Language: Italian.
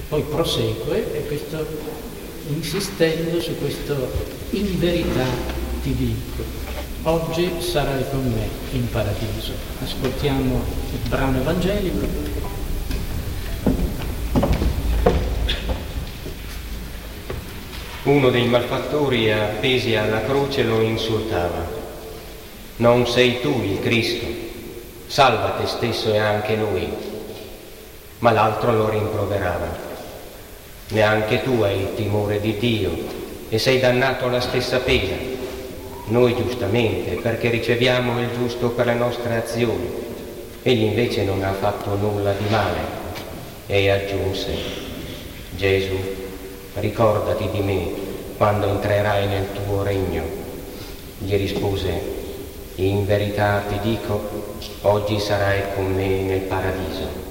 Poi prosegue e questo, insistendo su questo in verità ti dico, oggi sarai con me in paradiso. Ascoltiamo il brano evangelico. Uno dei malfattori appesi alla croce lo insultava. Non sei tu il Cristo, salva te stesso e anche noi. Ma l'altro lo rimproverava. Neanche tu hai il timore di Dio e sei dannato alla stessa pena. Noi giustamente, perché riceviamo il giusto per le nostre azioni. Egli invece non ha fatto nulla di male. E aggiunse: Gesù, ricordati di me quando entrerai nel tuo regno. Gli rispose: in verità ti dico, oggi sarai con me nel paradiso.